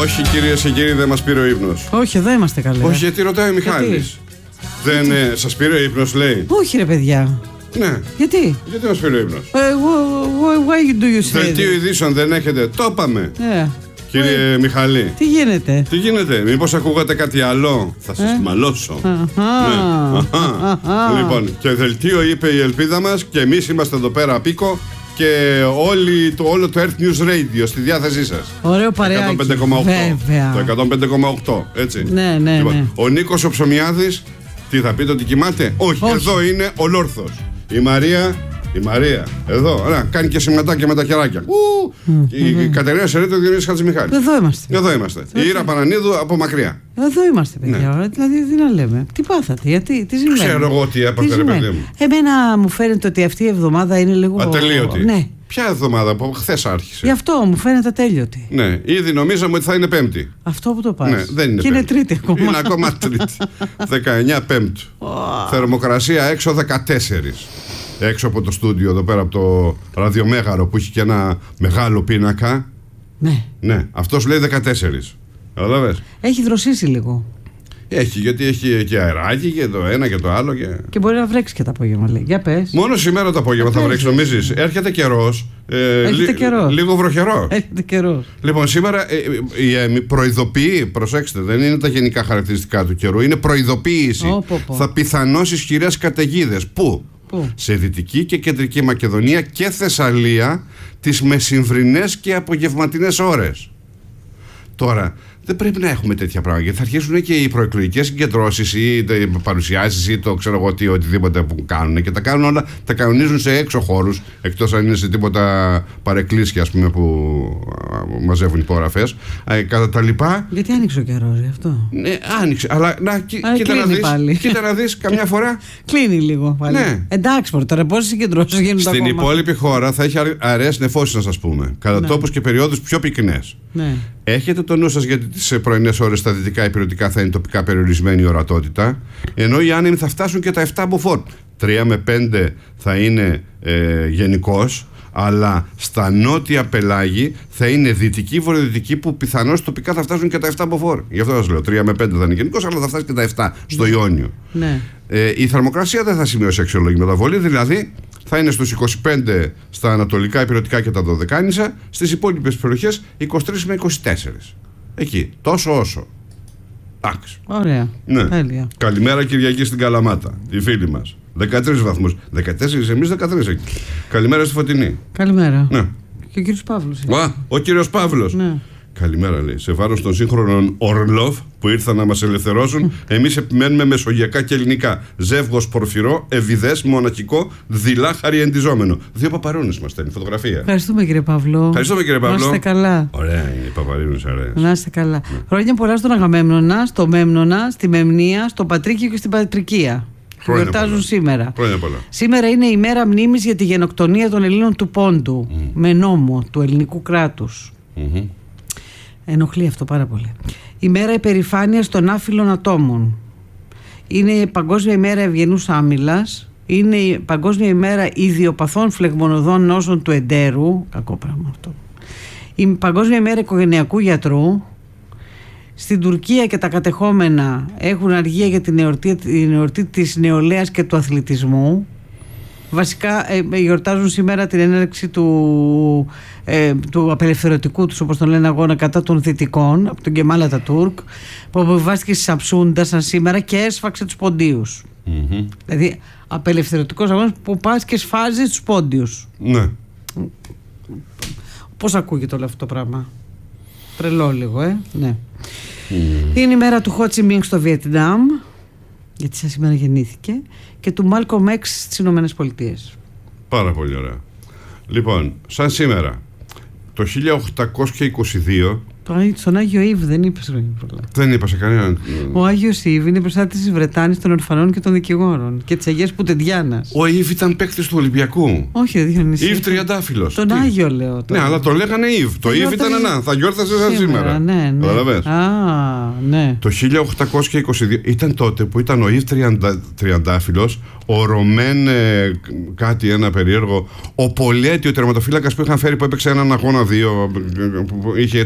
Όχι, κυρίες και κύριοι, δεν μας πήρε ο ύπνος. Όχι, εδώ είμαστε καλοί. Όχι, γιατί ρωτάει ο Μιχάλης. Δεν σας πήρε ο ύπνος, λέει. Όχι, ρε παιδιά. Ναι. Γιατί? Γιατί μας πήρε ο ύπνος. Why do you say Δελτίο ειδήσεων δεν έχετε. Το είπαμε. Κύριε Μιχαλή. Τι γίνεται? Τι γίνεται, μήπως ακούγατε κάτι άλλο? Θα σας μαλώσω. Λοιπόν, και δελτίο είπε η ελπίδα μας και εμείς είμαστε εδώ πέρα πίκο και όλο το Earth News Radio στη διάθεσή σας. Ωραίο παρεάκι. 105,8. Το 105,8, έτσι. Ναι. Ο Νίκος ο Ψωμιάδης, τι θα πείτε ότι κοιμάται? Όχι, εδώ είναι ολόρθος. Η Μαρία, εδώ, κάνει και σηματάκια με τα χεράκια. Η Κατερίνα Σερέτο, ο Διονύσης Χατζημιχάλης. Εδώ είμαστε. Η Ήρα Πανανίδου από μακριά. Εδώ είμαστε, παιδιά. Δηλαδή, τι να λέμε. Τι πάθατε, γιατί, τι συμβαίνει? Ξέρω εγώ τι έπαθε, ρε παιδί μου. Εμένα μου φαίνεται ότι αυτή η εβδομάδα είναι λίγο ατελείωτη. Ναι. Ποια εβδομάδα που χθες άρχισε? Γι' αυτό μου φαίνεται ατέλειωτη. Ναι, ήδη νομίζαμε ότι θα είναι Πέμπτη. Αυτό που το πας. Ναι, δεν είναι και Πέμπτη. Είναι Τρίτη ακόμα. Είναι ακόμα Τρίτη. 19 Πέμπτου. Θερμοκρασία έξω 14. Έξω από το στούντιο εδώ πέρα από το ραδιομέγαρο που έχει και ένα μεγάλο πίνακα. Ναι, αυτός λέει 14. Καταλαβες? Έχει δροσίσει λίγο. Έχει, γιατί έχει και αεράκι και το ένα και το άλλο. Και μπορεί να βρέξει και το απόγευμα, λέει. Για πες. Μόνο σήμερα το απόγευμα θα βρέξει, νομίζεις? Έρχεται καιρός. καιρός. Λίγο βροχερό. Έρχεται καιρός. Λοιπόν, σήμερα η ΕΜΗ προειδοποιεί, προσέξτε, δεν είναι τα γενικά χαρακτηριστικά του καιρού, είναι προειδοποίηση. Θα πιθανώς ισχυρές καταιγίδες. Πού? Σε Δυτική και Κεντρική Μακεδονία και Θεσσαλία τις μεσημβρινές και απογευματινές ώρες. Τώρα, δεν πρέπει να έχουμε τέτοια πράγματα, γιατί θα αρχίσουν και οι προεκλογικές συγκεντρώσεις ή παρουσιάσεις ή το ξέρω εγώ τι, οτιδήποτε που κάνουν, και τα κάνουν όλα, τα κανονίζουν σε έξω χώρους, εκτός αν είναι σε τίποτα παρεκκλήσια, ας πούμε, που μαζεύουν υπογραφές. Κατά τα λοιπά. Γιατί άνοιξε ο καιρός γι' αυτό? Ναι, άνοιξε, αλλά κοίτα να δεις καμιά φορά. Κλείνει λίγο πάλι. Ναι. Εντάξει, τώρα πόσες συγκεντρώσεις γίνονται στην ακόμα? υπόλοιπη χώρα θα έχει αραιές νεφώσεις, να σας πούμε, κατά τόπους και περιόδους πιο πυκνές. Ναι. Έχετε το νου σας, γιατί τις πρωινές ώρες στα δυτικά υπηρετικά θα είναι τοπικά περιορισμένη η ορατότητα, ενώ οι άνεμοι θα φτάσουν και τα 7 μποφόρ. 3 με 5 θα είναι γενικώς, αλλά στα νότια πελάγη θα είναι δυτική, βορειοδυτική, που πιθανώς τοπικά θα φτάσουν και τα 7 μποφόρ. Γι' αυτό σας λέω, 3 με 5 θα είναι γενικώς, αλλά θα φτάσει και τα 7 στο Ιόνιο. Ναι. Η θερμοκρασία δεν θα σημειώσει αξιολόγη μεταβολή, δηλαδή θα είναι στους 25 στα ανατολικά υπηρετικά και τα Δωδεκάνησα, στις υπόλοιπες περιοχές 23 με 24. Εκεί, τόσο όσο. Εντάξει. Ωραία. Ναι. Τέλεια. Καλημέρα Κυριακή στην Καλαμάτα, η φίλη μας. 13 βαθμούς. 14, εμείς 13 εκεί. Καλημέρα στη Φωτεινή. Καλημέρα. Ναι. Και ο κύριος Παύλος. Ο κύριος Παύλος. Ναι. Καλημέρα, λέει. Σε βάρος των σύγχρονων Ορλόφ που ήρθαν να μας ελευθερώσουν, εμείς επιμένουμε μεσογειακά και ελληνικά. Ζεύγος πορφυρό, ευηδές, μοναχικό, δειλά χαριεντιζόμενο. 2 παπαρούνες μας στέλνει φωτογραφία. Ευχαριστούμε, κύριε Παύλο. Ευχαριστούμε, κύριε Παύλο. Να είστε καλά. Ωραία είναι οι παπαρούνες, αρέσει. Να είστε καλά. Χρόνια πολλά στον Αγαμέμνονα, στο Μέμνονα, στη Μεμνία, στο Πατρίκιο και στην Πατρικία. Γιορτάζουν σήμερα. Σήμερα είναι η μέρα μνήμης για τη γενοκτονία των Ελλήνων του Πόντου με νόμο του ελληνικού κράτους. Ενοχλεί αυτό πάρα πολύ. Η μέρα υπερηφάνειας των άφυλων ατόμων. Είναι η Παγκόσμια ημέρα ευγενούς άμυλας. Είναι η Παγκόσμια ημέρα ιδιοπαθών φλεγμονωδών νόσων του εντέρου. Κακό πράγμα αυτό. Η Παγκόσμια ημέρα οικογενειακού γιατρού. Στην Τουρκία και τα κατεχόμενα έχουν αργία για την εορτή της νεολαίας και του αθλητισμού. Βασικά γιορτάζουν σήμερα την έναρξη του απελευθερωτικού τους, όπως τον λένε, αγώνα κατά των Δυτικών από τον Κεμάλ Ατατούρκ, που αποβιβάστηκε στη Σαψούντα σαν σήμερα και έσφαξε τους Ποντίους. Δηλαδή απελευθερωτικός αγώνας που πας και σφάζεις τους Πόντιους. Ναι. Πώς ακούγεται όλο αυτό το πράγμα? Τρελό λίγο, ναι. Είναι η μέρα του Χο Τσι Μίνγκ στο Βιετνάμ, γιατί σαν σήμερα γεννήθηκε, και του Μάλκομ Εξ στις Ηνωμένες Πολιτείες. Πάρα πολύ ωραία. Λοιπόν, σαν σήμερα, το 1822... Στον Άγιο Ήβ δεν είπες χρόνια πολλά. Δεν είπα σε κανέναν. Ο Άγιος Ήβ είναι προστάτης της Βρετάνης, των ορφανών και των δικηγόρων και της Αγίας Πουτεντιάνας. Ο Ήβ ήταν παίκτης του Ολυμπιακού. Όχι, δεν Διονύση. Ήβ Τριαντάφυλλος. Τον Άγιο λέω τώρα. Ναι, αλλά το λέγανε Ήβ. Το Ήβ ήταν ένα. Θα γιόρταζε σαν σήμερα. Ναι. Ναι. Το 1822 ήταν τότε που ήταν ο Ήβ Τριαντάφυλλος, ο Ρωμέν κάτι ένα περίεργο, ο Πολέτη, ο τερματοφύλακας που είχαν φέρει, που έπαιξε έναν αγώνα 2, που είχε το ένα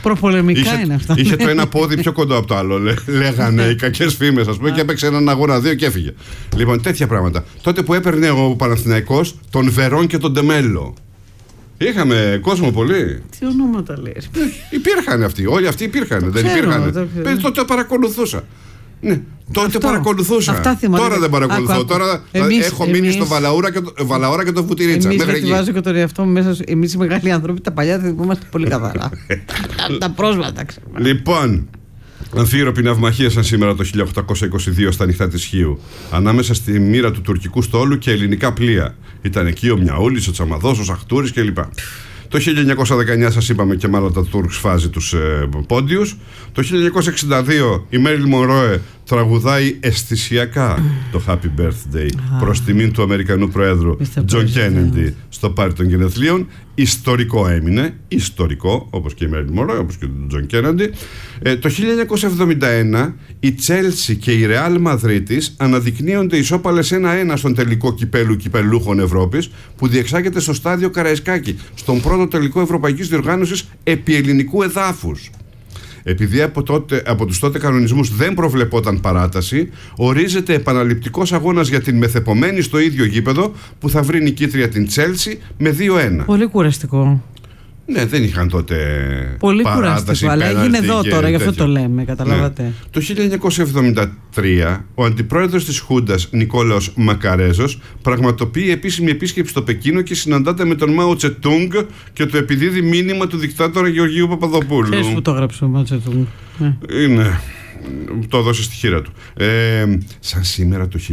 Προπολεμικά είναι αυτά. Είχε το ένα πόδι πιο κοντά από το άλλο, λέγανε οι κακές φήμες, ας πούμε, και έπαιξε έναν αγώνα 2 και έφυγε. Λοιπόν, τέτοια πράγματα. Τότε που έπαιρνε ο Παναθηναϊκός τον Βερόν και τον Ντεμέλο. Είχαμε κόσμο πολύ. Τι ονόματα λες. Υπήρχαν αυτοί. Όλοι αυτοί υπήρχαν. Δεν υπήρχαν. Τότε παρακολουθούσα. Ναι, τότε παρακολουθούσα. Τώρα δεν παρακολουθώ. Τώρα έχω μείνει στο Βαλαούρα και το Βουτυρίτσα. Εμείς δεν βάζω και τον εαυτό μου μέσα. Εμείς οι μεγάλοι άνθρωποι, τα παλιά θα θυμόμαστε πολύ καθαρά. Τα πρόσβατα ξέρουμε. Λοιπόν, αμφίροπη ναυμαχία σαν σήμερα το 1822 στα νυχτά της Χίου, ανάμεσα στη μοίρα του τουρκικού στόλου και ελληνικά πλοία. Ήταν εκεί ο Μιαούλης, ο Τσαμαδός, ο Σαχτούρης κλπ. Το 1919 σας είπαμε και μάλλον τα Τούρκ φάζει τους πόντιους. Το 1962 η Μέριλ Μονρόε τραγουδάει αισθησιακά το Happy Birthday προς τιμήν του Αμερικανού Προέδρου Τζον Κέννεντι στο πάρτι των γενεθλίων. Ιστορικό έμεινε, ιστορικό, όπως και η Μέριλ Μονρόε, όπως και ο Τζον Κέννεντι. Το 1971 η Τσέλσι και η Ρεάλ Μαδρίτης αναδεικνύονται ισόπαλες 1-1 στον τελικό κυπέλου κυπελούχων Ευρώπης που διεξάγεται στο στάδιο Καραϊσκάκη, στον πρώτο τελικό ευρωπαϊκής διοργάνωσης επί ελληνικού εδάφους. Επειδή από τους τότε κανονισμούς δεν προβλεπόταν παράταση, ορίζεται επαναληπτικός αγώνας για την μεθεπομένη στο ίδιο γήπεδο που θα βρει νικήτρια την Τσέλσι με 2-1. Πολύ κουραστικό. Ναι, δεν είχαν τότε πολύ παράταση. Κουραστικό, αλλά έγινε εδώ τώρα, γι' αυτό το λέμε, καταλάβατε. Ναι. Το 1973 ο αντιπρόεδρος της Χούντας Νικόλαος Μακαρέζος πραγματοποιεί επίσημη επίσκεψη στο Πεκίνο και συναντάται με τον Μάο Τσετούγκ και του επιδίδει μήνυμα του δικτάτορα Γεωργίου Παπαδοπούλου. Ξέρεις που το έγραψε ο Μάο Τσετούγκ. Είναι. Το έδωσε στη χείρα του. Σαν σήμερα το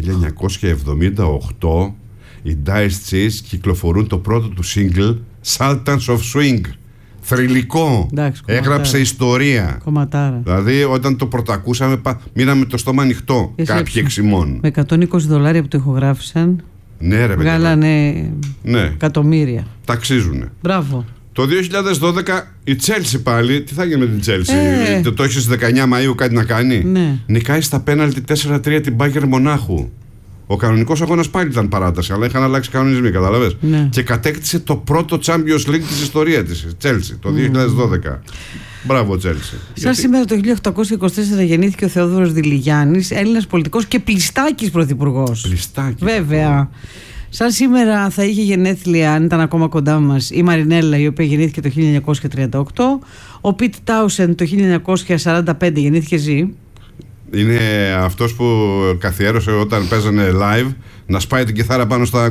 1978 οι Dice Cheese κυκλοφορούν το πρώτο του single Sultans of Swing. Θρυλικό. Εντάξει, έγραψε ιστορία. Κομματάρα. Δηλαδή όταν το πρωτακούσαμε μείναμε το στόμα ανοιχτό. Κάποιοι εξημών. Με $120 που το ηχογράφησαν. Ναι, ρε, βγάλανε εκατομμύρια. Ταξίζουνε. Μπράβο. Το 2012 η Τσέλσι πάλι. Τι θα γίνει με την Τσέλσι? Το έχει στις 19 Μαΐου κάτι να κάνει? Ναι. Νικάει στα πέναλτι 4-3 την Μπάγερ Μονάχου. Ο κανονικός αγώνας πάλι ήταν παράταση, αλλά είχαν αλλάξει κανονισμοί, κατάλαβες. Ναι. Και κατέκτησε το πρώτο Champions League της ιστορίας της, Chelsea, το 2012. Μπράβο, Chelsea. Σαν σήμερα το 1824 γεννήθηκε ο Θεόδωρος Δηλιγιάννης, Έλληνας πολιτικός και Πλιστάκης πρωθυπουργός. Πλιστάκης. Βέβαια. Σαν σήμερα θα είχε γενέθλια, αν ήταν ακόμα κοντά μας, η Μαρινέλα, η οποία γεννήθηκε το 1938. Ο Πιτ Τάουσεν το 1945 γεννήθηκε ζει. Είναι αυτός που καθιέρωσε όταν παίζανε live να σπάει την κιθάρα πάνω στα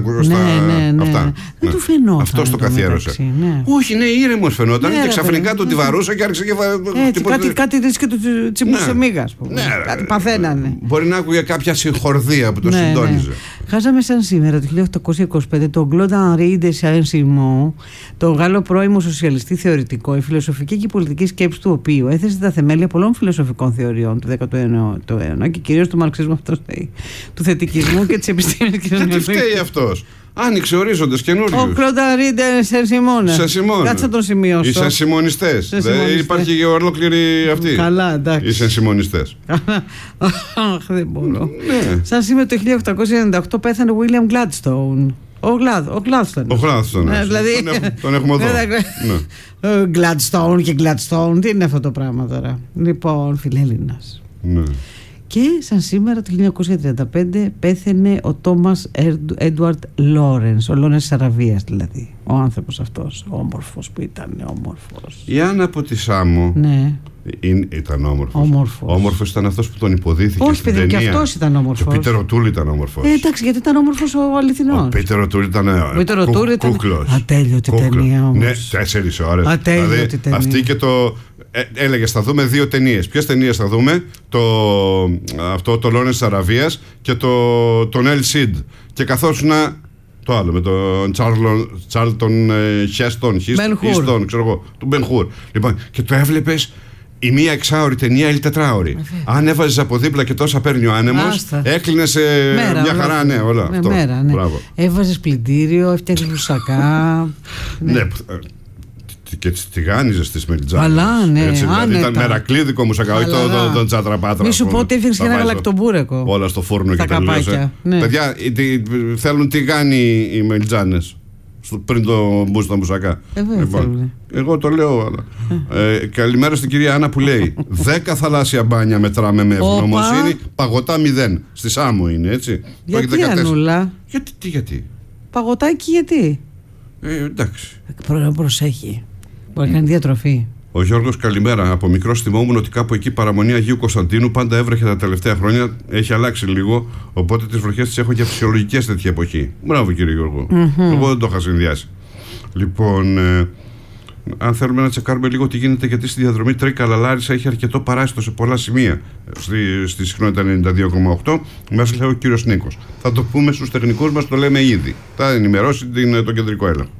αυτά. Δεν του φαινόταν. Αυτός το καθιέρωσε. Μεταξύ, ναι. Όχι, ναι, ήρεμος φαινόταν και ξαφνικά του τη βαρούσε και άρχισε και κάτι και του τσιμπούσε μίγα, ας πούμε. Κάτι παθαίνανε. Μπορεί να άκουγε κάποια συγχορδία που το συντόνιζε. Χάσαμε σαν σήμερα το 1825 τον Κλοντ Ανρί ντε Σεν-Σιμόν, τον Γάλλο πρώιμο σοσιαλιστή θεωρητικό, η φιλοσοφική και η πολιτική σκέψη του οποίου έθεσε τα θεμέλια πολλών φιλοσοφικών θεωριών του 19ου αιώνα και κυρίως του μαρξισμού, του θετικισμού και της επιστήμης κοινωνίας. Γιατί φταίει αυτός? Άνοιξε ορίζοντες καινούριους. Ο Κλοντ Ανρί ντε Σεν-Σιμόν. Κάτσε να τον σημειώσω. Οι Σεν-Σιμονιστές. Υπάρχει και ολόκληρη αυτή. Καλά, εντάξει. Οι Σεν-Σιμονιστές. Αχ, δεν μπορώ. Σαν σήμερα το 1898 πέθανε ο William Gladstone. Ο Gladstone. Δηλαδή. Τον έχουμε εδώ. Gladstone και Gladstone. Τι είναι αυτό το πράγμα τώρα? Λοιπόν, φιλέλληνας. Ναι. Και σαν σήμερα το 1935 πέθανε ο Τόμας Έντουαρτ Λόρενς, ο Λόρενς της Αραβίας δηλαδή. Ο άνθρωπος αυτός, όμορφος που ήταν, όμορφος. Η Άννα από τη Σάμο. Ναι. Ήταν όμορφος ήταν αυτός που τον υποδίθηκε. Όχι, παιδί, και αυτός ήταν όμορφος. Και ο Πίτερ Οτούλ ήταν όμορφος. Εντάξει, γιατί ήταν όμορφος ο αληθινός. Ο Πίτερ Οτούλ ήταν κούκλος. Ατέλειωτη ταινία όμως. Ναι, 4 ώρες. Ατέλειωτη ταινία. Αυτή και το. Έλεγες θα δούμε 2 ταινίες. Ποιες ταινίες θα δούμε? Το Λόρενς της Αραβίας και τον Ελ Σιντ. Και καθώς το άλλο με τον Τσάρλτον Χέστον, ξέρω εγώ, του Μπεν Χουρ. Λοιπόν, και το έβλεπες η μία 6ωρη ταινία ή 4ωρη. Αν έβαζες από δίπλα και τόσα παίρνει ο άνεμος, έκλεινε σε μια χαρά, ναι, όλα. Μέρα, ναι. Έβαζες πλυντήριο, έφτιαξες μουσακά. Ναι. Και τις τηγάνιζες στις μελιτζάνες. Αλλά ναι, δηλαδή ήταν μερακλίδικο μουσακά, όχι τον τσατραπάτρα. Μη σου πω ότι έφτιαξες και ένα γαλακτομπούρεκο. Όλα στο φούρνο και τελείωσε. Παιδιά, θέλουν τηγάνι οι μελιτζάνες. πριν το μπουν στα μουσακά. Λοιπόν, εγώ το λέω. Καλημέρα στην κυρία Άννα που λέει 10 θαλάσσια μπάνια μετράμε με ευγνωμοσύνη, παγωτά 0. Στη Σάμο είναι, έτσι. Γιατί Ανούλα? Γιατί? Παγωτάκι γιατί? Εντάξει. Προσέχει. Μπορεί να κάνει διατροφή. Ο Γιώργος, καλημέρα. Από μικρό θυμόμουν ότι κάπου εκεί παραμονή Αγίου Κωνσταντίνου πάντα έβρεχε τα τελευταία χρόνια. Έχει αλλάξει λίγο. Οπότε τις βροχές τις έχω για φυσιολογικές τέτοια εποχή. Μπράβο, κύριε Γιώργο. Εγώ δεν το είχα συνδυάσει. Λοιπόν, αν θέλουμε να τσεκάρουμε λίγο τι γίνεται, γιατί στη διαδρομή Τρίκα-Λάρισα έχει αρκετό παράσιτο σε πολλά σημεία. Στη συχνότητα 92,8 μας λέει ο κύριος Νίκος. Θα το πούμε στους τεχνικούς μας, το λέμε ήδη. Θα ενημερώσει το κεντρικό έλεγχο.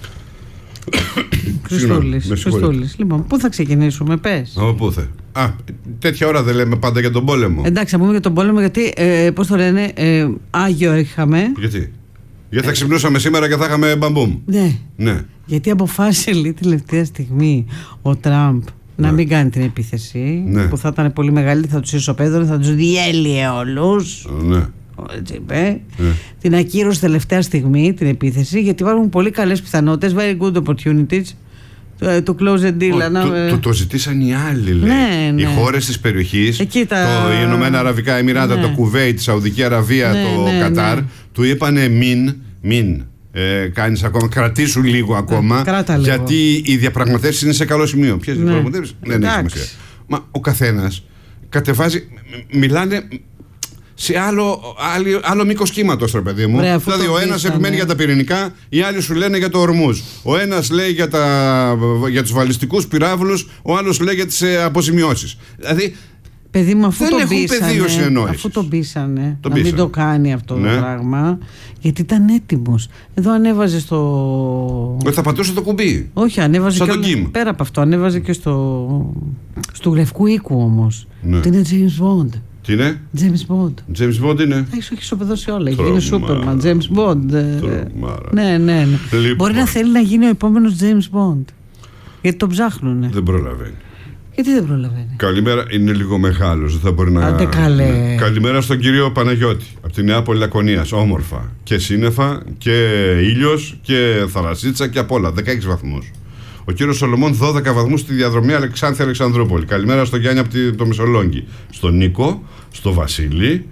Χριστούλης. Λοιπόν, πού θα ξεκινήσουμε, πες? Πού θα? Τέτοια ώρα δεν λέμε πάντα για τον πόλεμο. Εντάξει, θα πούμε για τον πόλεμο, γιατί πώς το λένε, Άγιο είχαμε. Γιατί θα ξυπνούσαμε σήμερα και θα είχαμε μπαμπούμ. Ναι. Γιατί αποφάσισε λίγο τελευταία στιγμή ο Τραμπ να μην κάνει την επίθεση, που θα ήταν πολύ μεγάλη, θα τους ισοπαίδωνε, θα τους διέλυε όλους. Ναι. Έτσι είπε. Την ακύρωσε τελευταία στιγμή την επίθεση, γιατί υπάρχουν πολύ καλές πιθανότητες, very good opportunities to close the deal. Το ζητήσαν οι άλλοι, λέει. Οι χώρες της περιοχής, τα Ηνωμένα Αραβικά Εμιράτα, το Κουβέιτ, τη Σαουδική Αραβία, το Κατάρ, του είπανε μην κάνεις ακόμα, κρατήσου λίγο ακόμα, γιατί οι διαπραγματεύσεις είναι σε καλό σημείο. Ποιες διαπραγματεύσεις? Δεν έχει σημασία. Μα ο καθένας κατεβάζει, μιλάνε σε άλλο μήκος κύματος, ρε παιδί μου. Δηλαδή, ο ένας επιμένει για τα πυρηνικά, οι άλλοι σου λένε για το Ορμούζ. Ο ένας λέει για τους βαλιστικούς πυράβλους, ο άλλος λέει για τις αποζημιώσεις. Δηλαδή, παιδί μου, αφού τον πείσανε να μην το κάνει αυτό το πράγμα, γιατί ήταν έτοιμος. Εδώ ανέβαζε θα πατούσε το κουμπί. Όχι, ανέβαζε και πέρα από αυτό, ανέβαζε και στο Λευκού Οίκου όμως. Ότι είναι James Bond. Τι είναι? James Bond. James Bond είναι. Έχει ισοπεδώσει όλα. Έχει γίνει Σούπερμαν. James Bond. Ναι. Λοιπόν. Μπορεί να θέλει να γίνει ο επόμενος James Bond. Γιατί τον ψάχνουνε. Δεν προλαβαίνει. Γιατί δεν προλαβαίνει? Καλημέρα, είναι λίγο μεγάλος, δεν θα μπορεί να. Άντε καλέ. Καλημέρα στον κύριο Παναγιώτη από τη Νέα Πολυλακωνίας. Όμορφα. Και σύννεφα και ήλιος και θαλασσίτσα και απ' όλα. 16 βαθμούς. Ο κύριος Σολομών, 12 βαθμούς στη διαδρομή Αλεξάνδρεια-Αλεξανδρούπολη. Καλημέρα στον Γιάννη από το Μεσολόγγι. Στον Νίκο, στο Βασίλη,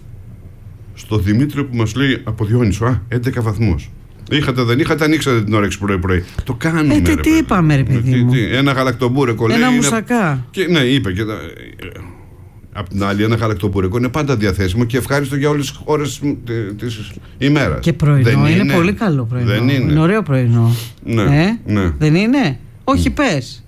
στο Δημήτρη που μας λέει από Διόνυσο. 11 βαθμούς. Δεν είχατε, ανοίξατε την όρεξη πρωί-πρωί. Το κάνουμε. Τι είπαμε, ρε παιδί μου. Ένα γαλακτομπούρεκο. Ένα μουσακά. Ναι, είπε. Απ' την άλλη, ένα γαλακτομπούρεκο είναι πάντα διαθέσιμο και ευχάριστο για όλες τις ώρες της ημέρας. Και πρωινό. Είναι πολύ καλό πρωινό. Δεν είναι? Είναι ωραίο πρωινό. Ναι. Δεν είναι? Όχι, πες.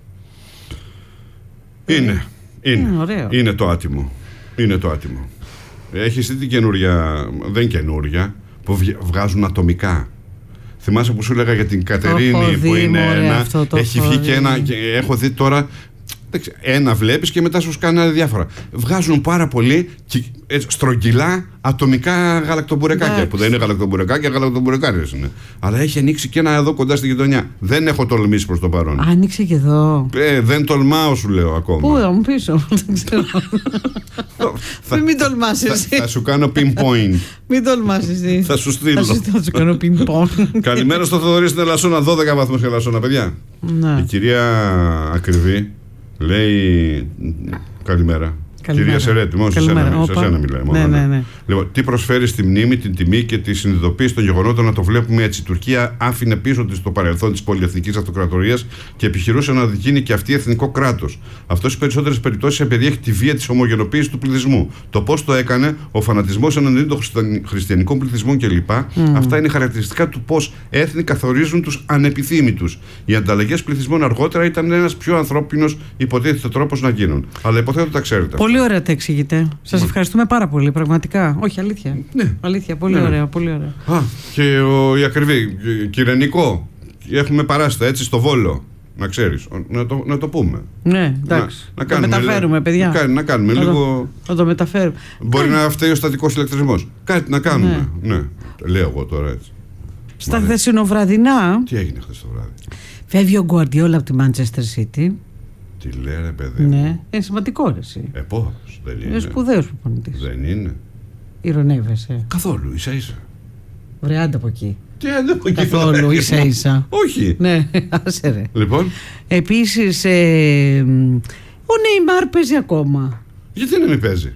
Είναι. Ωραίο. Είναι το άτιμο. Έχεις δει την καινούρια? Δεν καινούρια. Που βγάζουν ατομικά. Θυμάσαι που σου έλεγα για την Κατερίνη που είναι ένα? Έχει βγει και ένα. Έχω δει τώρα. Ένα βλέπεις και μετά σου κάνουν διάφορα. Βγάζουν πάρα πολύ στρογγυλά ατομικά γαλακτομπουρεκάκια. Που δεν είναι γαλακτομπουρεκάκια, γαλακτομπουρεκάρες είναι. Αλλά έχει ανοίξει και ένα εδώ κοντά στη γειτονιά. Δεν έχω τολμήσει προς το παρόν. Άνοιξε και εδώ. Δεν τολμάω, σου λέω ακόμα. Πού, θα μου πεις? Δεν ξέρω. Μην τολμάσεις εσύ. Θα σου κάνω pinpoint. Μην τολμάσεις εσύ. Θα σου στείλω. Θα σου κάνω pinpoint. Καλημέρα στο Θοδωρή στην Ελασσόνα. 12 βαθμούς Ελασσόνα, παιδιά. Η κυρία Ακριβή λέει καλημέρα. Κυρία Σερέτη, μόνο σε εσένα μιλάει. Ναι. Λοιπόν, τι προσφέρει στη μνήμη, την τιμή και τη συνειδητοποίηση των γεγονότων να το βλέπουμε έτσι. Η Τουρκία άφηνε πίσω της το παρελθόν της πολυεθνικής αυτοκρατορίας και επιχειρούσε να γίνει και αυτή εθνικό κράτος. Αυτό στις περισσότερες περιπτώσεις εμπεριέχει τη βία της ομογενοποίησης του πληθυσμού. Το πώς το έκανε, ο φανατισμός εναντίον των χριστιανικών πληθυσμών κλπ. Αυτά είναι χαρακτηριστικά του πώς έθνη καθορίζουν τους ανεπιθύμητους. Οι ανταλλαγές πληθυσμών αργότερα ήταν ένας πιο ανθρώπινος υποτίθεται τρόπος να γίνουν. Αλλά υποθέτω τα ξέρετε. Πολύ ωραία τα εξηγείτε. Σας ευχαριστούμε πάρα πολύ, πραγματικά. Όχι, αλήθεια. Ναι. Αλήθεια, πολύ ωραία, πολύ ωραία. Και η Ακριβή, κύριε Νικό, έχουμε παράστα έτσι στο Βόλο. Να ξέρεις, να το πούμε. Ναι, εντάξει. Να το μεταφέρουμε, παιδιά. Να κάνουμε λίγο. Να το μεταφέρουμε. Μπορεί να φταίει ο στατικός ηλεκτρισμός. Κάτι να κάνουμε. Ναι. Λέω εγώ τώρα έτσι. Στα χθεσινοβραδινά. Τι έγινε χθες το βράδυ? Φεύγει ο Γκουαρντιόλα από τη Manchester City. Τι λέει, ρε παιδί? Ναι, είναι σημαντικό, ρε εσύ. Πώς, δεν είναι? Είναι σπουδαίος προπονητής. Δεν είναι? Ηρωνεύεσαι? Καθόλου, ίσα-ίσα. Βρε, άντε από εκεί. Καθόλου, ίσα-ίσα. Όχι. Ναι, άσε ρε. Λοιπόν. Επίσης, ο Νεϊμάρ παίζει ακόμα. Γιατί να μην παίζει?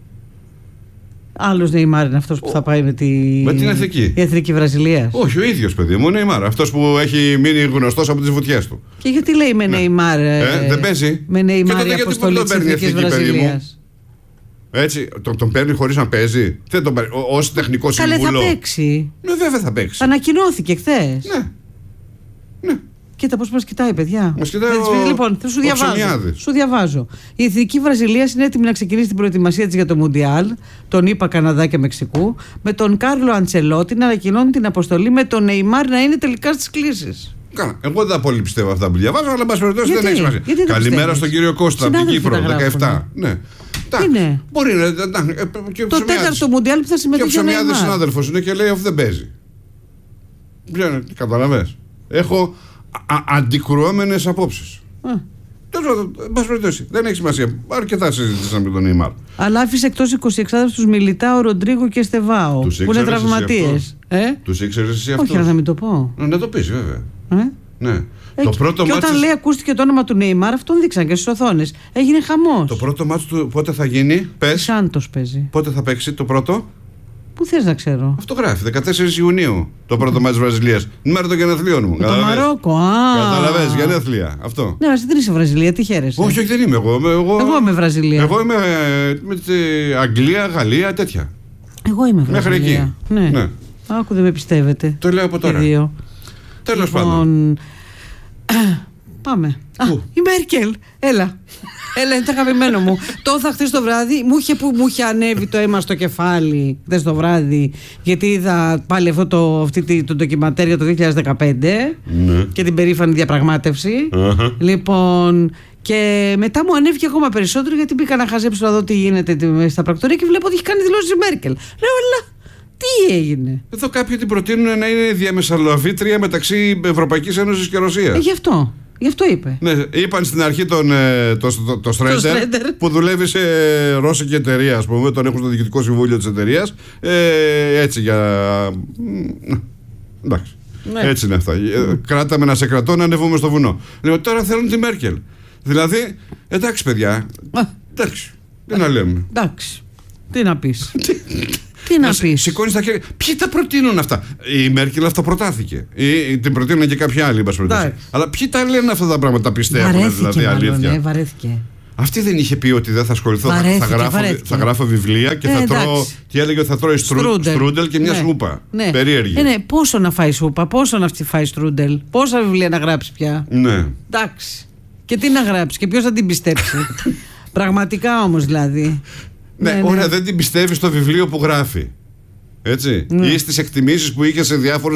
Άλλος Νεϊμάρ είναι αυτός που θα πάει με την εθνική. Η εθνική Βραζιλίας. Όχι, ο ίδιος, παιδί μου, ο Νεϊμάρ. Αυτός που έχει μείνει γνωστός από τις βουτιές του. Και γιατί λέει με Νεϊμάρ? Δεν παίζει. Με Νεϊμάρ η αποστολή της εθνικής Βραζιλίας. Έτσι, τον παίρνει χωρίς να παίζει. Δεν τον παίρνει. Ως τεχνικό σύμβουλο. Καλέ, θα παίξει. Ναι, βέβαια θα παίξει. Ανακοινώθηκε χθες. Ναι. Κοίτα πώς μας κοιτάει, παιδιά. Μας κοιτάει Λοιπόν, θα σου διαβάζω. Η εθνική Βραζιλίας είναι έτοιμη να ξεκινήσει την προετοιμασία της για το Μουντιάλ, τον ΗΠΑ, Καναδά και Μεξικού, με τον Κάρλο Αντσελότη να ανακοινώνει την αποστολή, με τον Νεϊμάρ να είναι τελικά στις κλήσεις. Καλά. Εγώ δεν πολύ πιστεύω αυτά που διαβάζω, αλλά εν πάση περιπτώσει δεν έχει σημασία. Καλημέρα στον κύριο Κώστα από την Κύπρο, 17. Ναι. Είναι. Μπορεί να. Το τέταρτο Μουντιάλ που θα συμμετέχει. Και ο Ψωμιάδης συνάδελφος είναι και λέει αφού δεν παίζει. Καταλαβες. Έχω αντικρουόμενες απόψεις. Δεν έχει σημασία. Αρκετά συζητήσαμε με τον Νεϊμάρ. Αλλά άφησε εκτός 26 τους Μιλιτάο, Ροντρίγκο και Στεβάο. Που είναι τραυματίες. Τους ήξερες εσύ αυτούς? Όχι, να μην το πω. Να το πεις, βέβαια. Ναι. Και όταν λέει ακούστηκε το όνομα του Νεϊμάρ, αυτόν δείξαν και στις οθόνες. Έγινε χαμός. Το πρώτο μάτσο του πότε θα γίνει? Πες. Σάντος παίζει. Πότε θα παίξει το πρώτο? Πού θες να ξέρω? Αυτό γράφει. 14 Ιουνίου το πρώτο μάτσο της Βραζιλίας. Την μέρα των γενεθλίων μου. Το Μαρόκο. Καταλαβες, γενέθλια. Αυτό. Ναι, εσύ δεν είσαι Βραζιλία, τι χαίρεσαι? Όχι, δεν είμαι εγώ. Εγώ είμαι Βραζιλία. Εγώ είμαι με την Αγγλία, Γαλλία, τέτοια. Εγώ είμαι Βραζιλία. Μέχρι εκεί. Ναι. Άκου, δεν με πιστεύετε. Το λέω από τώρα. Τέλος πάντων. Πάμε. Η Μέρκελ. Έλα, είναι το αγαπημένο μου. Το είχα χθες το βράδυ. Μου είχε ανέβει το αίμα στο κεφάλι χθες το βράδυ. Γιατί είδα πάλι αυτό το ντοκιμαντέρ για το 2015 και την περήφανη διαπραγμάτευση. Λοιπόν, και μετά μου ανέβηκε ακόμα περισσότερο γιατί μπήκα να χαζέψω να δω τι γίνεται στα πρακτορία και βλέπω ότι έχει κάνει δηλώσεις η Μέρκελ. Λέω, αλλά τι έγινε? Εδώ κάποιοι την προτείνουν να είναι διαμεσολαβήτρια μεταξύ Ευρωπαϊκής Ένωσης και Ρωσίας. Γι' αυτό είπε. Ναι, είπαν στην αρχή το Στρέντερ που δουλεύει σε ρώσικη εταιρεία, ας πούμε, τον έχουν στο διοικητικό συμβούλιο της εταιρείας. Έτσι για. Εντάξει. Ναι. Έτσι είναι αυτά. Κράταμε να σε κρατώ να ανεβούμε στο βουνό. Λέω, τώρα θέλουν τη Μέρκελ. Δηλαδή, εντάξει, παιδιά. Εντάξει. Τι να λέμε. Εντάξει. Τι να πεις. Τι να πεις. Σηκώνεις τα χέρια. Ποιοι τα προτείνουν αυτά? Η Μέρκελ αυτοπροτάθηκε. Ή την προτείνουν και κάποιοι άλλοι. Αλλά ποιοι τα λένε αυτά τα πράγματα, πιστεύουν δηλαδή αλήθεια? Βαρέθηκε. Αυτή δεν είχε πει ότι δεν θα ασχοληθώ. Θα γράφω βιβλία και θα τρώω. Τι έλεγε ότι θα τρώει στρούντελ και μια σούπα. Ναι. Περίεργη. Πόσο να φάει σούπα, πόσο να φάει στρούντελ, πόσα βιβλία να γράψει πια. Ναι. Εντάξει. Και τι να γράψει και ποιος θα την πιστέψει? Πραγματικά όμως δηλαδή. Ναι, ωραία, δεν την πιστεύει στο βιβλίο που γράφει. Έτσι. Ή στις εκτιμήσεις που είχε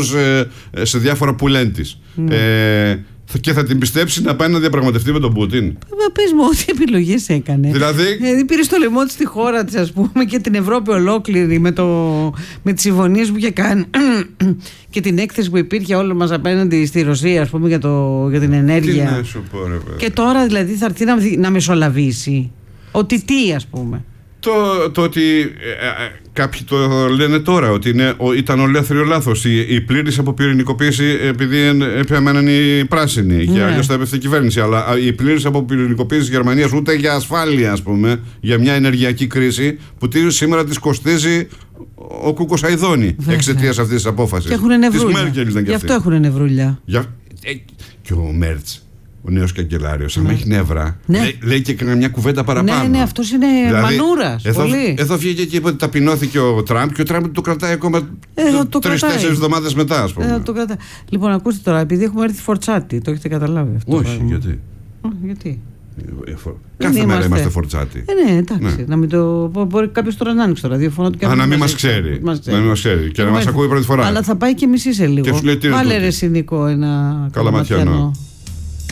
σε διάφορα που λένε της. Και θα την πιστέψει να πάει να διαπραγματευτεί με τον Πούτιν. Πες μου, ό,τι επιλογές έκανε. Δηλαδή πήρε στο λαιμό της τη χώρα της, ας πούμε, και την Ευρώπη ολόκληρη με τις συμφωνίες που είχε κάνει και την έκθεση που υπήρχε όλο μας απέναντι στη Ρωσία, ας πούμε, για την ενέργεια. Τι να σου πω, ρε παιδί. Και τώρα δηλαδή θα έρθει να μεσολαβήσει. Ότι τι, ας πούμε. Το ότι κάποιοι το λένε τώρα ότι ήταν ολέθριο λάθος η πλήρης αποπυρηνικοποίηση, επειδή επέμεναν οι πράσινοι και αλλιώς θα έπεφτε η κυβέρνηση, αλλά η πλήρης αποπυρηνικοποίηση της Γερμανίας ούτε για ασφάλεια, ας πούμε, για μια ενεργειακή κρίση που σήμερα της κοστίζει ο Κούκος Αηδόνη εξαιτίας αυτής της απόφασης. Και έχουν νευρούλια. Της Μέρκελ ήταν και γι' αυτό έχουν νευρούλια. Και ο Μέρτς, ο νέος καγκελάριος, αν έχει νεύρα, λέει και μια κουβέντα παραπάνω. Ναι, αυτός είναι δηλαδή, μανούρας. Εδώ βγήκε και είπε ότι ταπεινώθηκε ο Τραμπ και ο Τραμπ το κρατάει ακόμα 3-4 εβδομάδες μετά, ας πούμε. Λοιπόν, ακούστε τώρα, επειδή έχουμε έρθει φορτσάτη, το έχετε καταλάβει αυτό? Όχι, γιατί? Γιατί? Κάθε μέρα είμαστε φορτσάτι. Ναι, εντάξει. Να μην το... Μπορεί κάποιος τώρα να ανοίξει το ραδιόφωνο του και να μην μας ξέρει. Να μην μας ξέρει και να μας ακούει πρώτη φορά. Αλλά θα πάει και μισή σε λίγο. Βάλε ρε Νικό ένα καλαματιανό.